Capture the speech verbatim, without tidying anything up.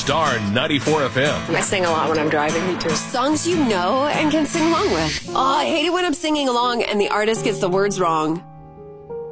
Star ninety-four F M. I sing a lot when I'm driving. Me too. Songs you know and can sing along with. Oh, I hate it when I'm singing along and the artist gets the words wrong.